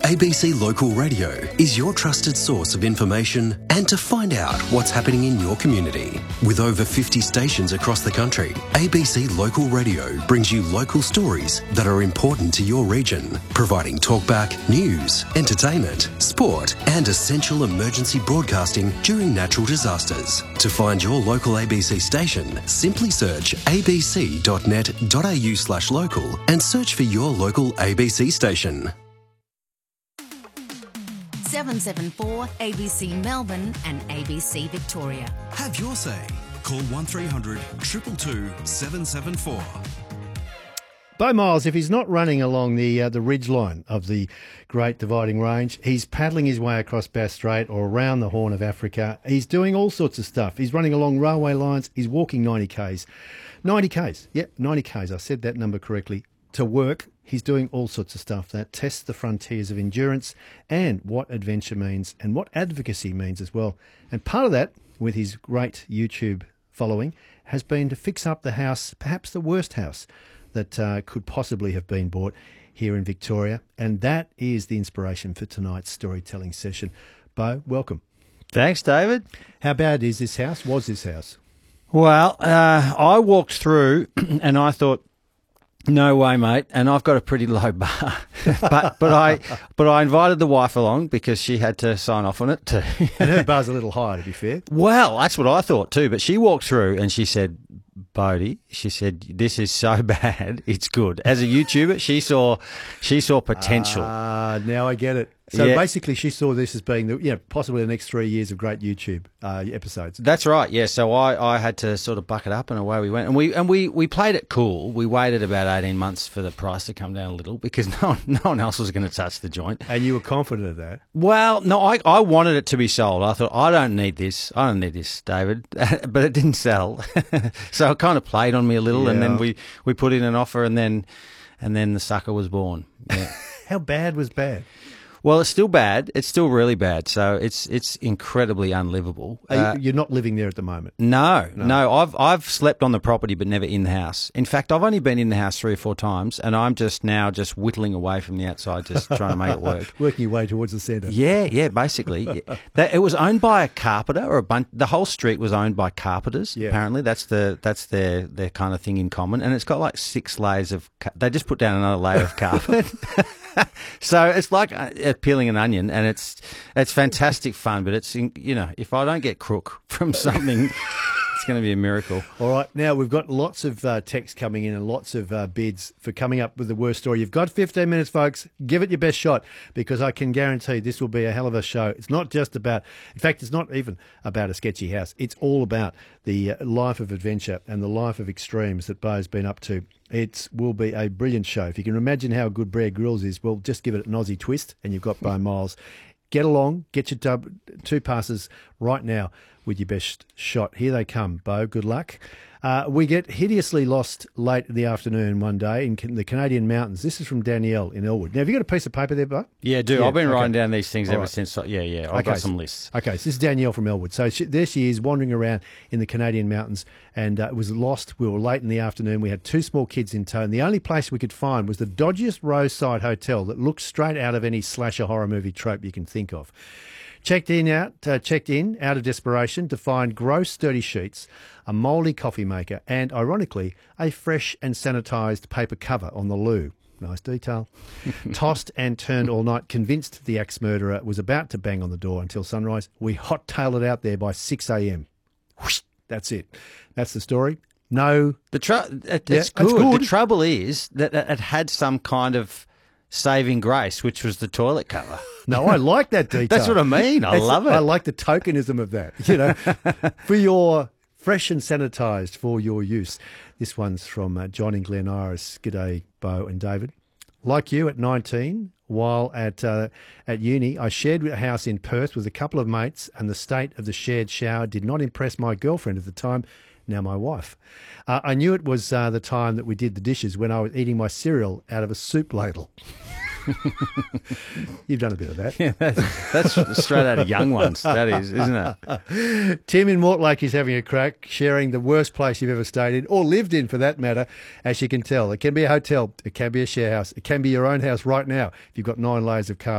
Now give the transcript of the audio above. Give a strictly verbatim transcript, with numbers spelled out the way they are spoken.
A B C Local Radio is your trusted source of information and to find out what's happening in your community. With over fifty stations across the country, A B C Local Radio brings you local stories that are important to your region, providing talkback, news, entertainment, sport and essential emergency broadcasting during natural disasters. To find your local A B C station, simply search abc.net.au slash local and search for your local A B C station. seven seven four A B C Melbourne and A B C Victoria. Have your say. Call one three hundred two two two seven seven four. Beau Miles, if he's not running along the uh, the ridge line of the Great Dividing Range, he's paddling his way across Bass Strait or around the Horn of Africa. He's doing all sorts of stuff. He's running along railway lines. He's walking ninety kays. ninety kays. Yep, ninety kays. I said that number correctly. To work. He's doing all sorts of stuff that tests the frontiers of endurance and what adventure means and what advocacy means as well. And part of that, with his great YouTube following, has been to fix up the house, perhaps the worst house that uh, could possibly have been bought here in Victoria. And that is the inspiration for tonight's storytelling session. Beau, welcome. Thanks, David. How bad is this house? Was this house? Well, uh, I walked through and I thought, no way, mate, and I've got a pretty low bar, but but I but I invited the wife along because she had to sign off on it too. And her bar's a little higher, to be fair. Well, that's what I thought too. But she walked through and she said, "Bodie," she said, "this is so bad, it's good." As a YouTuber, she saw she saw potential. Ah, now I get it. So Yeah. basically, she saw this as being the, you know, possibly the next three years of great YouTube uh, episodes. That's right, yeah. So I, I had to sort of buck it up and away we went. And we and we, we played it cool. We waited about eighteen months for the price to come down a little because no one, no one else was going to touch the joint. And you were confident of that. Well, no, I, I wanted it to be sold. I thought, I don't need this. I don't need this, David. But it didn't sell. So it kind of played on me a little, and Yeah. then we, we put in an offer, and then and then the sucker was born. Yeah. How bad was bad? Well, it's still bad. It's still really bad. So it's it's incredibly unlivable. Are Uh, you, you're not living there at the moment. No, no, I've I've slept on the property but never in the house. In fact, I've only been in the house three or four times, and I'm just now just whittling away from the outside, just trying to make it work. Working your way towards the centre. Yeah, yeah, basically. Yeah. That, it was owned by a carpenter, or a bunch. The whole street was owned by carpenters. Yeah. Apparently, that's the that's their their kind of thing in common, and it's got like six layers of. Ca- they just put down another layer of carpet. So it's like uh, peeling an onion, and it's it's fantastic fun. But it's in, you know, if I don't get crook from something, it's going to be a miracle. All right, now we've got lots of uh, texts coming in and lots of uh, bids for coming up with the worst story. You've got fifteen minutes, folks. Give it your best shot, because I can guarantee this will be a hell of a show. It's not just about, in fact, it's not even about a sketchy house. It's all about the uh, life of adventure and the life of extremes that Beau's been up to. It will be a brilliant show. If you can imagine how good Brer Grills is, well, just give it an Aussie twist and you've got Beau Miles. Get along, get your dub, two passes right now with your best shot. Here they come, Beau. Good luck. Uh, we get hideously lost late in the afternoon one day in can- the Canadian mountains. This is from Danielle in Elwood. Now, have you got a piece of paper there, Beau? Yeah, do. Yeah, I've been okay. writing down these things All ever right. since. Yeah, yeah. I've Okay, got some so- lists. Okay, so this is Danielle from Elwood. So she, there she is wandering around in the Canadian mountains, and uh, it was lost. We were late in the afternoon. We had two small kids in tow, and the only place we could find was the dodgiest roadside hotel that looked straight out of any slasher horror movie trope you can think of. Checked in out, uh, checked in out of desperation to find gross, dirty sheets, a mouldy coffee maker, and, ironically, a fresh and sanitised paper cover on the loo. Nice detail. Tossed and turned all night, convinced the axe murderer was about to bang on the door until sunrise. We hot-tailed it out there by six a.m. Whoosh, that's it. That's the story. No. The tr- it, Yeah, it's that's good. good. The trouble is that it had some kind of saving grace, which was the toilet cover. No, I like that detail. That's what I mean. I That's- love it. I like the tokenism of that, you know, for your fresh and sanitised for your use. This one's from uh, John in Glen Iris. G'day, Beau and David. Like you at nineteen, while at uh, at uni, I shared a house in Perth with a couple of mates, and the state of the shared shower did not impress my girlfriend at the time, now my wife. Uh, I knew it was uh, the time that we did the dishes when I was eating my cereal out of a soup ladle. You've done a bit of that. Yeah, that's, that's straight out of Young Ones. That is, isn't it? Tim in Mortlake is having a crack, sharing the worst place you've ever stayed in, or lived in for that matter, as you can tell. It can be a hotel, it can be a share house, it can be your own house right now if you've got nine layers of carpet.